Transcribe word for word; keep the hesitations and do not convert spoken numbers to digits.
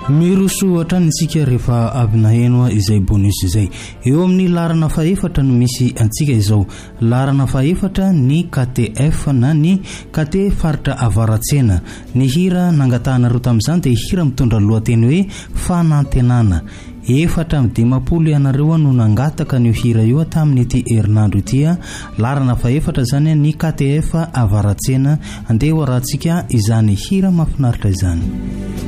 mirosohatra nitsika rehefa abinaheno izay bonus izay eo amin'ny larana faefatra no misy antsika izao larana faefatra ny K T F na ny K T faritra avaratsena ny hira nangatahana ro tamin'izany dia hira mitondra lohateny hoe fanantenana efatra amin'ny dimampolo ianareo no nangataka ny hira io tamin'ity herinandro ity larana faefatra zany ny K T F avaratsena andeha ho arahantsika izany hira mahafinaritra izany.